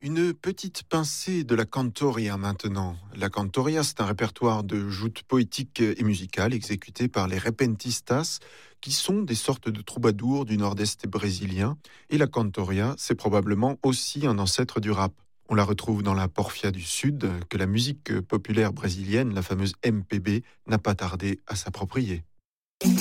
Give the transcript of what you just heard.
Une petite pincée de la cantoria maintenant. La cantoria, c'est un répertoire de joutes poétiques et musicales exécutées par les repentistas, qui sont des sortes de troubadours du nord-est brésilien. Et la cantoria, c'est probablement aussi un ancêtre du rap. On la retrouve dans la porfia du Sud, que la musique populaire brésilienne, la fameuse MPB, n'a pas tardé à s'approprier.